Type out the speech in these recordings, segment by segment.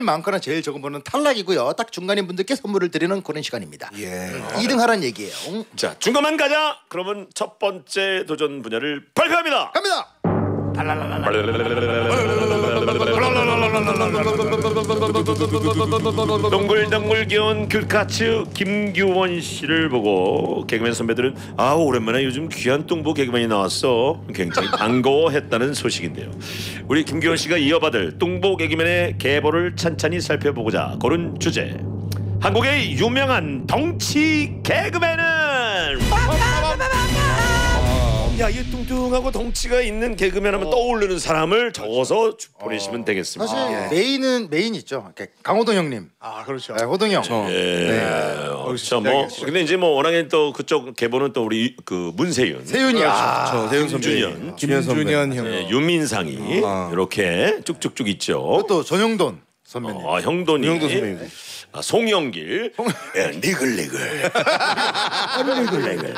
많거나 제일 적은 분은 탈락이고요. 딱 중간인 분들께 선물을 드리는 그런 시간입니다. 예. 2등 하라는 얘기예요. 자, 중간만 가자. 그러면 첫 번째 도전 분야를 발표합니다. 갑니다. 동글동글 귀여운 귤카츠 김규원 씨를 보고 개그맨 선배들은 아 오랜만에 요즘 귀한 뚱보 개그맨이 나왔어 굉장히 반가워했다는 소식인데요. 우리 김규원 씨가 이어받을 뚱보 개그맨의 계보를 찬찬히 살펴보고자 고른 주제, 한국의 유명한 덩치 개그맨은 야, 이 뚱뚱하고 덩치가 있는 개그맨 하면 떠오르는 사람을 적어서 보내시면 되겠습니다. 사실 메인 있죠. 강호동 형님. 아 그렇죠. 네, 호동 형. 그렇죠. 뭐 근데 이제 뭐 워낙에 또 그쪽 계보는 또 우리 그 문세윤, 세윤이. 저 세윤 선배, 김준현 형, 윤민상이 이렇게 쭉쭉쭉 있죠. 또 전용돈 선배님. 형돈이, 윤영도 선배님. 송영길, 니글니글, 니글니글.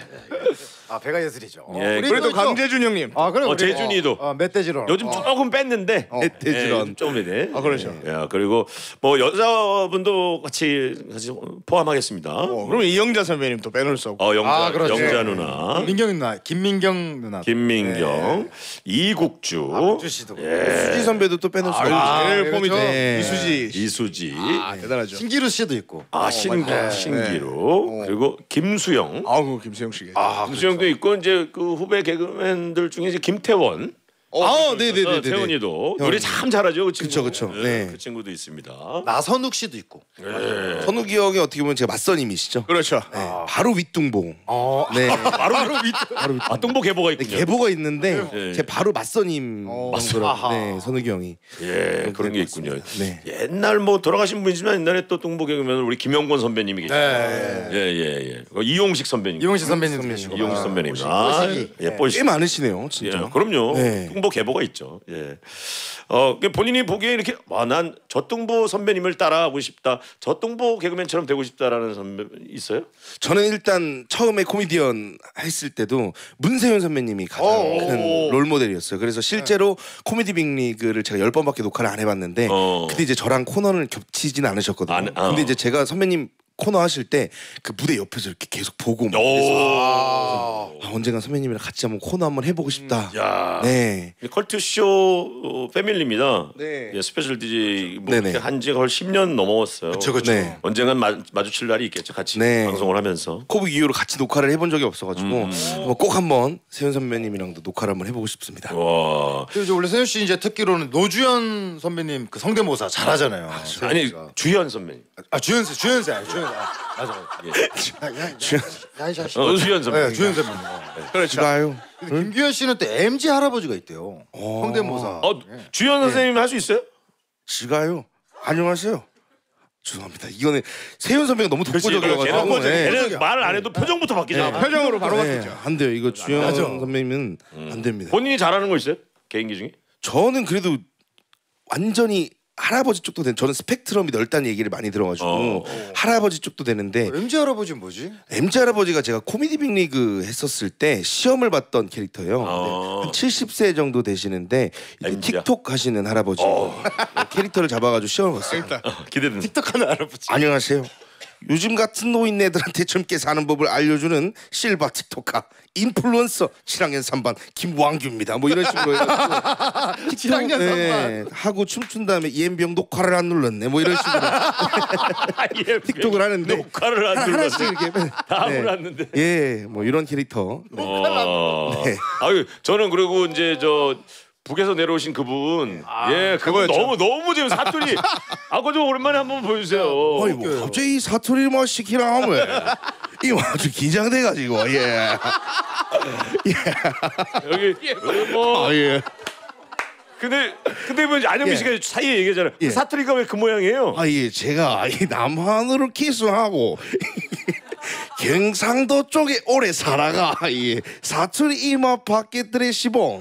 배가 예술이죠. 예, 우리 그래도 또 강재준 형님. 그럼 재준이도 멧돼지로. 요즘 조금 뺐는데 멧돼지런. 조금 이네. 그렇죠. 예, 그리고 뭐 여자분도 같이 포함하겠습니다. 그러면 이영자 선배님 또 빼놓을 수 없고. 그렇죠. 영자 누나, 민경 누나, 김민경 누나. 김민경, 이국주, 주 씨도. 수지 선배도 또 빼놓을 수 없고. 제일 폼이 그렇죠. 돼. 이수지. 이수지, 대단하죠. 신기루 씨도 있고. 신기루, 그리고 김수영. 아우 김수영 씨. 김수영도 있고 이제 그 후배 개그맨들 중에 이제 김태원. 네네네. 태원이도 노래 참 잘하죠. 그 친구. 그쵸. 네, 네. 그 친구도 있습니다. 나선욱 씨도 있고. 선욱이 형이 어떻게 보면 제 맞선임이시죠. 그렇죠. 바로 윗둥보. 네. 바로 뚱보 계보가 있군요. 계보가 있는데 네. 제 바로 맞선임. 네, 선욱이 형이. 예, 그런 게 있군요. 네. 옛날 뭐 돌아가신 분이지만 옛날에 또 뚱보 개그맨 우리 김영권 선배님이 계시고, 예. 이용식 선배님, 이용식 선배님도 계시고. 이용식 선배님, 뽀식이. 뽀식. 꽤 많으시네요, 진짜. 예, 그럼요. 네. 뚱보 계보가 있죠. 예. 본인이 보기에 이렇게 난 저 뚱보 선배님을 따라하고 싶다, 저 뚱보 개그맨처럼 되고 싶다라는 선배 있어요? 저는 일단 처음에 코미디언 했을 때도 문세윤 선배님이 가장 큰 롤모델이었어요. 그래서 실제로 코미디 빅리그를 제가 10번밖에 녹화를 안 해봤는데 그때 이제 저랑 코너를 겹치진 않으셨거든요. 근데 이제 제가 선배님 코너 하실 때 그 무대 옆에서 이렇게 계속 보고 막 언젠가 선배님이랑 같이 한번 코너 한번 해보고 싶다. 야. 네. 컬투쇼 패밀리입니다. 네. 예, 스페셜 DJ 뭐 네네. 한지가 거의 10년 넘었어요. 그렇죠. 네. 언젠간 마주칠 날이 있겠죠. 같이 네. 방송을 하면서. 코빅 이후로 같이 녹화를 해본 적이 없어가지고 꼭 한번 세윤 선배님이랑도 녹화를 한번 해보고 싶습니다. 와. 그리고 이제 원래 세윤 씨 이제 듣기로는 노주현 선배님 그 성대모사 잘하잖아요. 아니 주현 선배님. 주현세. 맞아. 야, 이 자식. 주현 선배님. 네, 주현 선배님. 그렇죠. 가요. 근데 김규현 씨는 또 MG 할아버지가 있대요. 성대모사. 주현 선생님 할 수 있어요? 지가요. 안녕하세요. 죄송합니다. 이거는 세윤 선배가 너무 독보적이어가지고. 걔는 말을 안 해도 표정부터 바뀌잖아. 표정으로 바로 바뀌죠. 안 돼요. 이거 주현 선배님은 안 됩니다. 본인이 잘하는 거 있어요? 개인기 중에? 저는 그래도 완전히 할아버지 쪽도 되는, 저는 스펙트럼이 넓다는 얘기를 많이 들어가지고 할아버지 쪽도 되는데 MG 할아버지는 뭐지? MG 할아버지가 제가 코미디 빅리그 했었을 때 시험을 봤던 캐릭터예요. 한 70세 정도 되시는데 이제 MG 야? 틱톡 하시는 할아버지 캐릭터를 잡아가지고 시험을 봤어요. 기대된다. 틱톡하는 할아버지. 안녕하세요. 요즘 같은 노인네들한테 젊게 사는 법을 알려주는 실버 틱톡커 인플루언서 7학년 3반 김왕규입니다. 뭐 이런 식으로 해가지고 7학년 3반 하고 춤춘 다음에 EMB형 녹화를 안 눌렀네. 뭐 이런 식으로 틱톡을 하는데 녹화를 안 하나씩 눌렀어. 이렇게 다 몰랐는데. 예, 뭐 이런 캐릭터. 네. 아유, 저는 그리고 이제 저 북에서 내려오신 그분, 그분 너무 재밌어. 사투리. 그거 좀 오랜만에 한번 보여주세요. 아이고 갑자기 사투리를 뭐 시키라 하면 이거 아주 긴장돼가지고 여기 뭐. 예. 근데 뭐 안영미 씨가 사이에 얘기하잖아요. 사투리가 왜 그 모양이에요? 예, 제가 이 남한으로 키스하고 경상도 쪽에 오래 살아가 이 사투리 이마 밖에들의 시봉.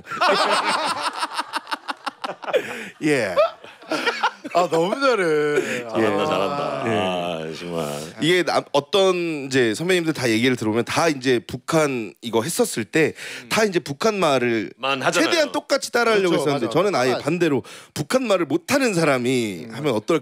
예. 너무 잘해. 잘한다. 정말. 이게 어떤 이제 선배님들 다 얘기를 들어보면 다 이제 북한 이거 했었을 때 다 이제 북한 말을 하잖아요. 최대한 똑같이 따라하려고 그렇죠, 했었는데 맞아. 저는 아예 반대로 북한 말을 못하는 사람이 하면 어떨까